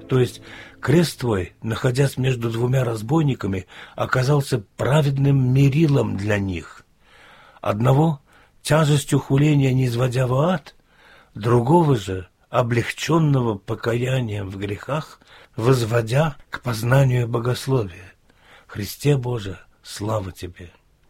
То есть крест твой, находясь между двумя разбойниками, оказался праведным мерилом для них. Одного тяжестью хуления низводя в ад, другого же, облегченного покаянием в грехах, возводя к познанию богословия. Христе Боже, слава Тебе!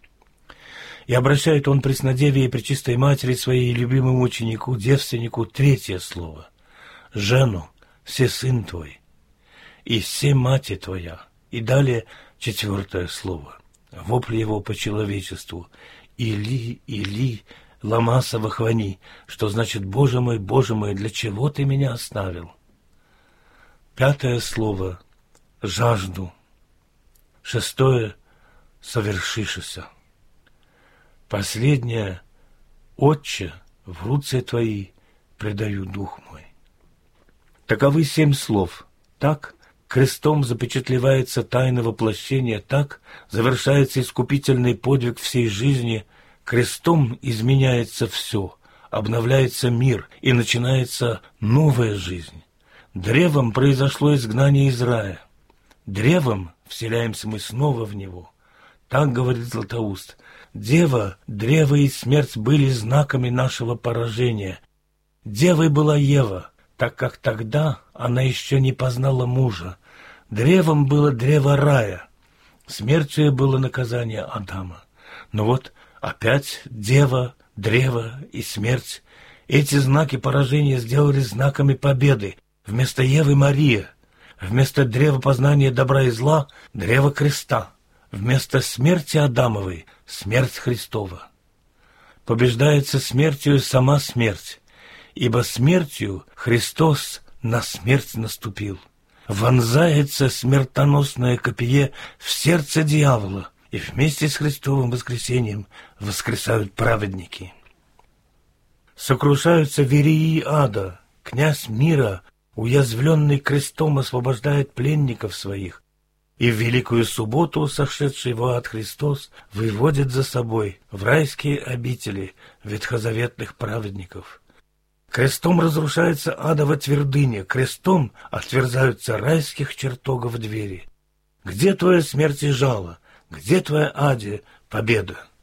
И обращает он преснодевие и пречистой матери своей и любимому ученику, девственнику, третье слово. Жену, все сын твой, и все мати твоя. И далее четвертое слово. Вопль его по человечеству. Или, Или, лама савахвани, что значит Боже мой, для чего ты меня оставил? Пятое слово. Жажду. Шестое. Совершишься. Последнее. Отче, в руце твои предаю дух мой. Таковы 7 слов. Так крестом запечатлевается тайна воплощения, так завершается искупительный подвиг всей жизни, крестом изменяется все, обновляется мир и начинается новая жизнь. Древом произошло изгнание из рая. Древом вселяемся мы снова в него. Так говорит Златоуст. Дева, древо и смерть были знаками нашего поражения. Девой была Ева, так как тогда она еще не познала мужа. Древом было древо рая, смертью было наказание Адама. Но вот опять дева, древо и смерть. Эти знаки поражения сделали знаками победы. Вместо Евы Мария, вместо древа познания добра и зла древо креста, вместо смерти Адамовой смерть Христова. Побеждается смертью сама смерть, ибо смертью Христос на смерть наступил. Вонзается смертоносное копье в сердце дьявола, и вместе с Христовым воскресением воскресают праведники. Сокрушаются верии ада, князь мира, уязвленный крестом, освобождает пленников своих, и в великую субботу сошедший в ад Христос выводит за собой в райские обители ветхозаветных праведников. Крестом разрушается адова твердыня, крестом отверзаются райских чертогов двери. Где твоя смерть и жало? Где твоя, Аде, победа?